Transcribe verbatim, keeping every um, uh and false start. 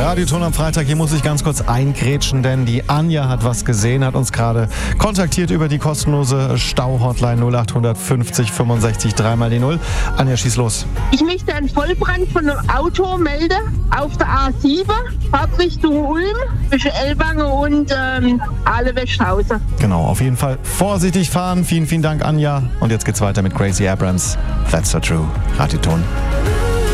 Radioton am Freitag. Hier muss ich ganz kurz eingrätschen, denn die Anja hat was gesehen, hat uns gerade kontaktiert über die kostenlose Stau-Hotline null acht fünfzig fünfundsechzig drei mal die null. Anja, schieß los. Ich möchte einen Vollbrand von einem Auto melden auf der A sieben, Fahrtrichtung Ulm, zwischen Ellwangen und ähm, Ahle-Westhausen. Genau, auf jeden Fall vorsichtig fahren. Vielen, vielen Dank, Anja. Und jetzt geht's weiter mit Gracie Abrams. That's so true. Radioton.